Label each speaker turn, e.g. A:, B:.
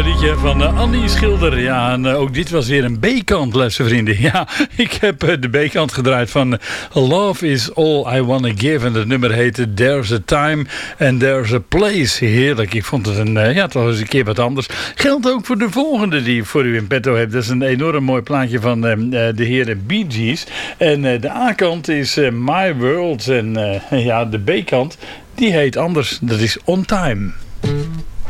A: liedje van Annie Schilder. Ja, en ook dit was weer een B-kant, beste vrienden. Ja, ik heb de B-kant gedraaid van Love is All I Wanna Give. En dat nummer heette There's a Time and There's a Place. Heerlijk, ik vond het toch eens een keer wat anders. Geldt ook voor de volgende die ik voor u in petto heb. Dat is een enorm mooi plaatje van de heren Bee Gees. En de A-kant is My World. En de B-kant, die heet anders. Dat is On Time.